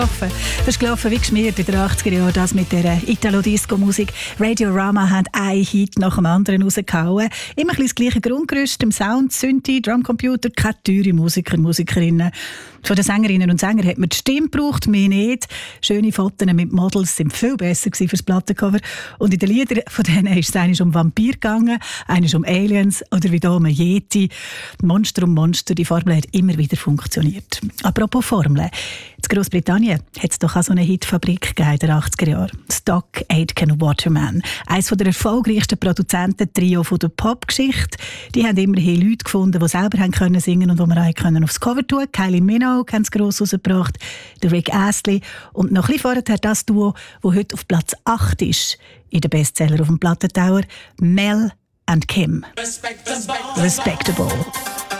Das ist gelaufen wie geschmiert in den 80er Jahren, das mit der Italo-Disco-Musik. Radiorama hat einen Hit nach dem anderen rausgehauen. Immer das gleiche Grundgerüst, im Sound, Synthi, Drumcomputer, keine teure Musiker und Musikerinnen. Von den Sängerinnen und Sängern hat man die Stimme gebraucht, mehr nicht. Schöne Fotos mit Models sind viel besser für das Plattencover. Und in den Liedern von denen ist es einmal um Vampir gegangen, einmal um Aliens oder wie hier um Yeti. Monster um Monster, die Formel hat immer wieder funktioniert. Apropos Formeln. In Großbritannien hat es doch auch so eine Hitfabrik gegeben in den 80er Jahren. Stock Aitken Waterman. Eines der erfolgreichsten Produzenten-Trio der Popgeschichte. Die haben immerhin Leute gefunden, die selber haben können singen und die wir auch aufs Cover tun können. Kylie Minogue haben es gross rausgebracht, der Rick Astley und noch ein bisschen vorher das Duo, das heute auf Platz 8 ist in den Bestseller auf dem Plattentauer, Mel and Kim. Respectable.